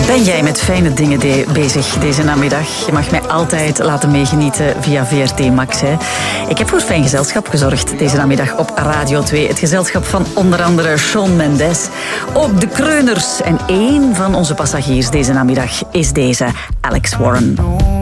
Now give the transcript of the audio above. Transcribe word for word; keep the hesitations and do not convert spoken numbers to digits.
Ben jij met fijne dingen de- bezig deze namiddag? Je mag mij altijd laten meegenieten via V R T Max. Hè. Ik heb voor fijn gezelschap gezorgd deze namiddag op Radio twee. Het gezelschap van onder andere Shawn Mendes. Ook de Kreuners. En één van onze passagiers deze namiddag is deze Alex Warren.